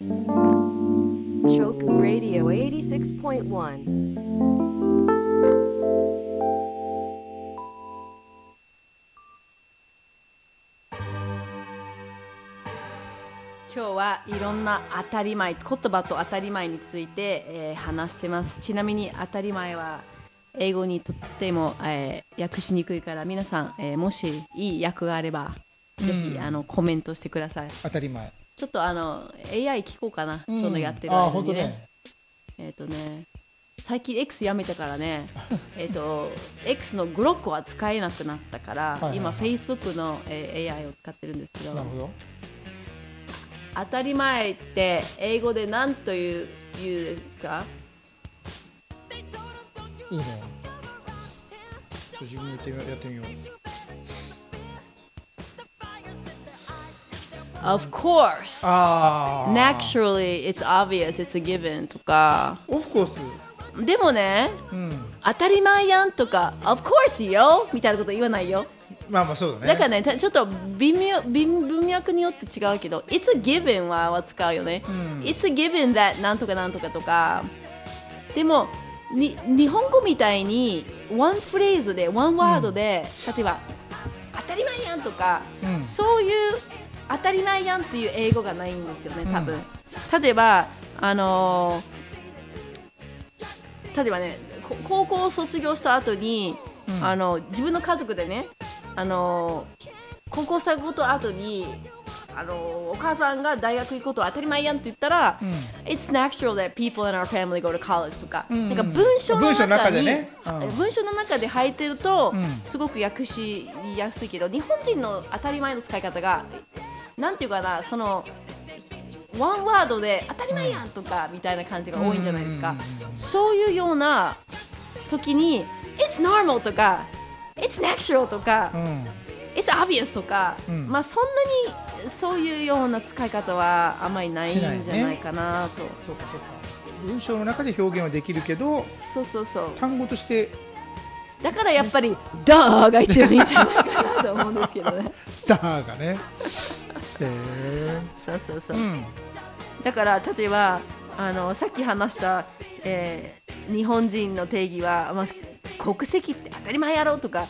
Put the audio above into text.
Shoku Radio 86.1. 今日はいろんな当たり前、言葉と当たり前について、話してます。ちなみに当たり前は英語にとっても、訳しにくいから皆さん、もしいい訳があればぜひコメントしてください。 当たり前。 ちょっとAI 聞こうかな、そのやってるあ、 間に本当ね。 最近 X やめたからねX のグロックは使えなくなったから、 はいはいはい、 今 Facebook の、AI を使ってるんですけど、 なるほど。 当たり前って英語で何と言うんですか？ いいね。自分でやってみよう。 Of course. Naturally, it's obvious, it's a given とか。 Of course。 でもね、当たり前やんとか、Of course よみたいなこと言わないよ。 まあまあそうだね。 だからね、ちょっと文脈によって違うけど、It's a given は使うよね。It's a given that なんとかなんとかとか。でも、日本語みたいに、ワンフレーズで、ワンワードで、例えば、当たり前やんとか、そういう当たり前やんっていう英語がないんですよね、多分。例えば、例えばね、高校を卒業した後に、自分の家族でね、高校したこと後にお母さんが大学行くことは当たり前やんって言ったら、It's natural that people in our family go to college とか、なんか文章の中に文章の中で入ってると、すごく訳しやすいけど、日本人の当たり前の使い方がなんていうかな、そのワンワードで当たり前やんとかみたいな感じが多いんじゃないですか。そういうような時に It's normal とか It's natural とか、It's obvious とか、まあそんなにそういうような使い方はあまりないんじゃないかなと。 そうかそうか。文章の中で表現はできるけど、 そう単語としてだからやっぱりダーが一番いいんじゃないかなと思うんですけどね。 ダーがね。 そう、だから例えばさっき話した、日本人の定義は、まあ、国籍って当たり前やろとか、